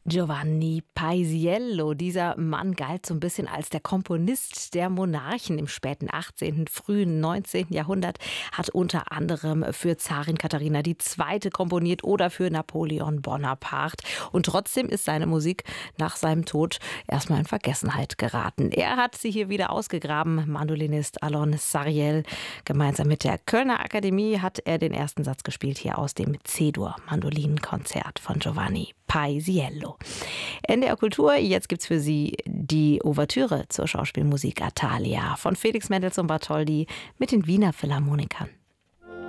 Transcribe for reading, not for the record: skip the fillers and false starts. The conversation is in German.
Giovanni Paisiello, dieser Mann galt so ein bisschen als der Komponist der Monarchen im späten 18., frühen 19. Jahrhundert, hat unter anderem für Zarin Katharina II. Komponiert oder für Napoleon Bonaparte. Und trotzdem ist seine Musik nach seinem Tod erstmal in Vergessenheit geraten. Er hat sie hier wieder ausgegraben, Mandolinist Alon Sariel. Gemeinsam mit der Kölner Akademie hat er den ersten Satz gespielt hier aus dem C-Dur-Mandolinenkonzert von Giovanni Paisiello. NDR Kultur, jetzt gibt's für Sie die Ouvertüre zur Schauspielmusik Athalia von Felix Mendelssohn Bartholdy mit den Wiener Philharmonikern.